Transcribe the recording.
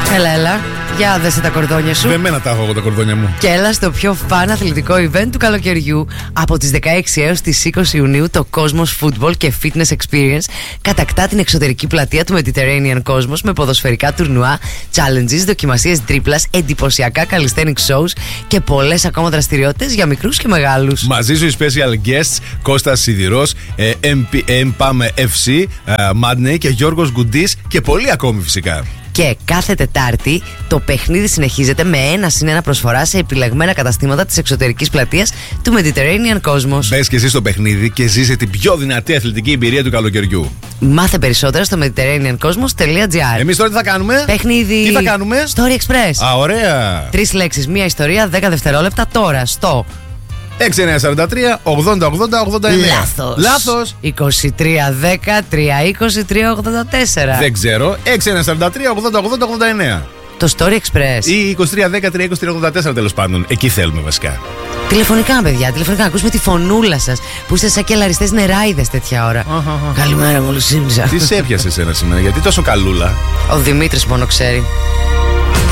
Έλα. Για δέσε τα κορδόνια σου. Δεμένα τα έχω εγώ τα κορδόνια μου. Και έλα στο πιο φαν αθλητικό event του καλοκαιριού. Από τις 16 έως τις 20 Ιουνίου το Cosmos Football και Fitness Experience κατακτά την εξωτερική πλατεία του Mediterranean Cosmos με ποδοσφαιρικά τουρνουά, challenges, δοκιμασίες τρίπλας, εντυπωσιακά calisthenics shows και πολλές ακόμα δραστηριότητες για μικρούς και μεγάλους. Μαζί σου οι special guests Κώστας Σιδηρός, Empam FC, Madney και Γιώργος Γκουντής και πολλοί ακόμη φυσικά. Και κάθε Τετάρτη το παιχνίδι συνεχίζεται με 1+1 προσφορά σε επιλεγμένα καταστήματα της εξωτερικής πλατείας του Mediterranean Cosmos. Μπες και εσύ στο παιχνίδι και ζήσε την πιο δυνατή αθλητική εμπειρία του καλοκαιριού. Μάθε περισσότερα στο mediterraneancosmos.gr. Εμείς τώρα τι θα κάνουμε? Παιχνίδι. Τι θα κάνουμε? Story Express. Α, ωραία. 3 λέξεις, μία ιστορία, 10 δευτερόλεπτα τώρα στο 6943 80 89. Λάθος. 2310 320 384. Δεν ξέρω. 6943 80 89. Το Story Express. Ή 2310 320 384 τέλος πάντων. Εκεί θέλουμε βασικά. Τηλεφωνικά, παιδιά, τηλεφωνικά. Ακούσουμε τη φωνούλα σας που είστε σαν και λαριστές νεράιδες τέτοια ώρα. Καλημέρα, μόλις ξύπνησα. Τι σε έπιασε εσένα σήμερα, γιατί τόσο καλούλα? Ο Δημήτρης μόνο ξέρει.